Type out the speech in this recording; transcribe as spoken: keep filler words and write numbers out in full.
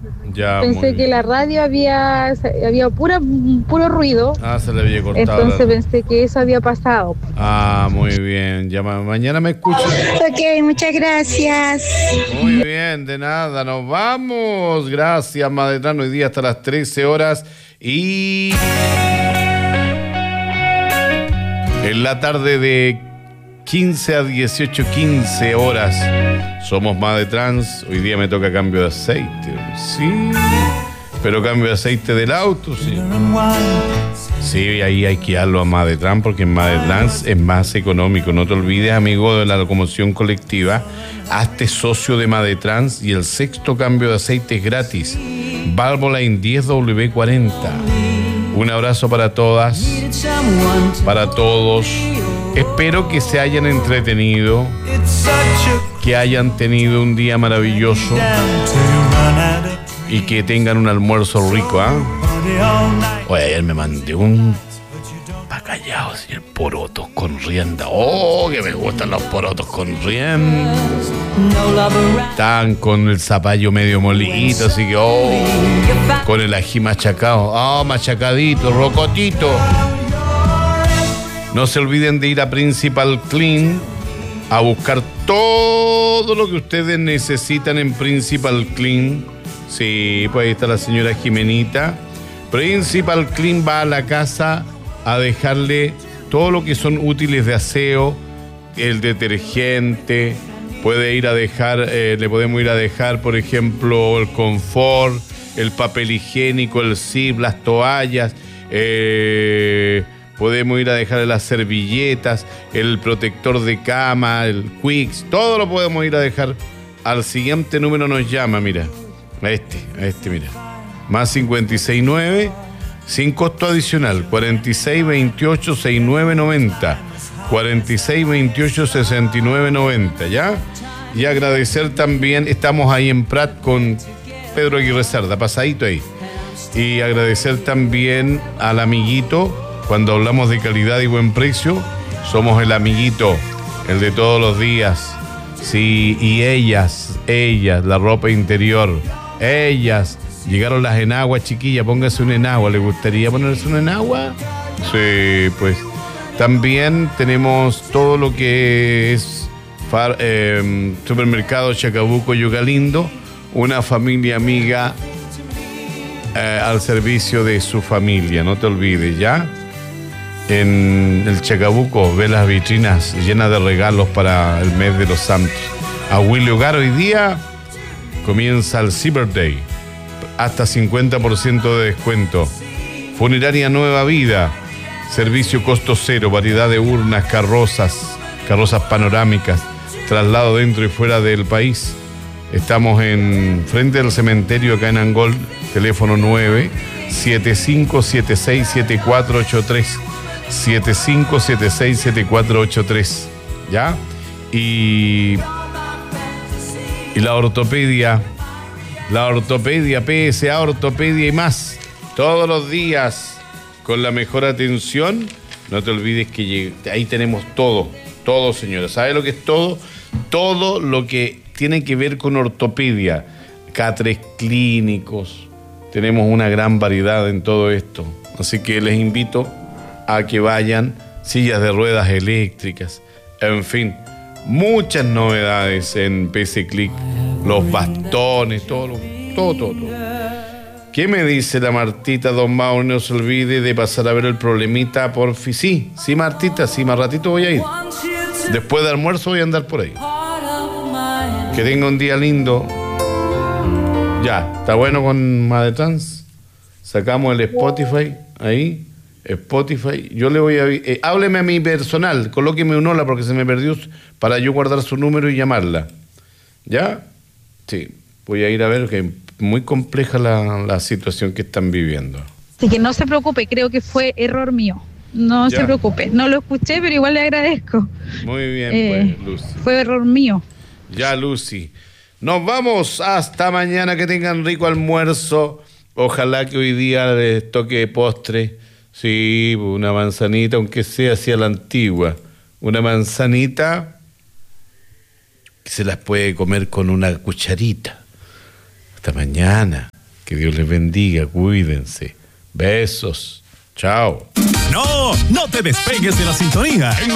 Ya, muy Pensé que bien. la radio había, había pura, puro ruido, Ah, se le había cortado entonces la... pensé que eso había pasado. Ah, muy bien. Ya ma- mañana me escucha. Ok, muchas gracias. Muy bien, de nada, nos vamos. Gracias, Madetrán, hoy día hasta las trece horas y en la tarde de quince a dieciocho, quince horas. Somos Madetrans, hoy día me toca cambio de aceite. Sí, pero cambio de aceite del auto, sí. Sí, ahí hay que darlo a Madetrans porque en Madetrans es más económico. No te olvides, amigo de la locomoción colectiva, hazte socio de Madetrans y el sexto cambio de aceite es gratis. Valvoline diez W cuarenta. Un abrazo para todas, para todos. Espero que se hayan entretenido, que hayan tenido un día maravilloso y que tengan un almuerzo rico, ¿ah? ¿eh? Oye, ayer me mandé un bacallao, y el porotos con rienda. Oh, que me gustan los porotos con rienda. Están con el zapallo medio molito, así que, oh, con el ají machacado. Oh, machacadito, rocotito. No se olviden de ir a Principal Clean a buscar todo lo que ustedes necesitan en Principal Clean. Sí, pues ahí está la señora Jimenita. Principal Clean va a la casa a dejarle todo lo que son útiles de aseo, el detergente, puede ir a dejar, eh, le podemos ir a dejar, por ejemplo, el confort, el papel higiénico, el zip, las toallas, eh, podemos ir a dejarle las servilletas, el protector de cama, el Quicks, todo lo podemos ir a dejar. Al siguiente número nos llama, mira, a este, a este, mira, más cincuenta y seis nueve, sin costo adicional, cuarenta y seis veintiocho sesenta y nueve noventa, cuarenta y seis veintiocho sesenta y nueve noventa, ¿ya? Y agradecer también, estamos ahí en Prat con Pedro Aguirre Cerda, pasadito ahí. Y agradecer también al amiguito, cuando hablamos de calidad y buen precio, somos el amiguito, el de todos los días. Sí, y ellas, ellas, la ropa interior, ellas, llegaron las enaguas, chiquilla, póngase una enagua, ¿le gustaría ponerse una enagua? Sí, pues. También tenemos todo lo que es far, eh, supermercado Chacabuco Yucalindo, una familia amiga eh, al servicio de su familia, no te olvides, ¿ya? En el Chacabuco ve las vitrinas llenas de regalos para el mes de los santos. A Willy Hogar hoy día comienza el Cyber Day, hasta cincuenta por ciento de descuento. Funeraria Nueva Vida, servicio costo cero, variedad de urnas, carrozas, carrozas panorámicas, traslado dentro y fuera del país. Estamos en frente del cementerio acá en Angol, teléfono nueve siete cinco siete seis siete cuatro ocho tres, siete cinco siete seis siete cuatro ocho tres, ¿ya? Y, y la ortopedia, la ortopedia, P S A Ortopedia y más, todos los días con la mejor atención. No te olvides que llegue, ahí tenemos todo, todo, señora. ¿Sabe lo que es todo? Todo lo que tiene que ver con ortopedia, catres clínicos, tenemos una gran variedad en todo esto. Así que les invito a que vayan, sillas de ruedas eléctricas, en fin, muchas novedades en P C Click, los bastones, todo, lo, todo, todo, todo. ¿Qué me dice la Martita, don Mauro? No se olvide de pasar a ver el problemita, porfi. Sí, sí, Martita, sí, más ratito voy a ir. Después de almuerzo voy a andar por ahí. Que tenga un día lindo. Ya, ¿está bueno con Madetrans? Sacamos el Spotify, ahí, Spotify. Yo le voy a... Eh, hábleme a mi personal, colóqueme un hola porque se me perdió para yo guardar su número y llamarla. ¿Ya? Sí, voy a ir a ver que es muy compleja la, la situación que están viviendo. Así que no se preocupe, creo que fue error mío. No Ya. se preocupe, no lo escuché, pero igual le agradezco. Muy bien, Eh, pues, Lucy. Fue error mío. Ya, Lucy. Nos vamos hasta mañana. Que tengan rico almuerzo. Ojalá que hoy día les toque postre. Sí, una manzanita, aunque sea así a la antigua. Una manzanita que se las puede comer con una cucharita. Hasta mañana. Que Dios les bendiga. Cuídense. Besos. Chao. No, no te despegues de la sintonía.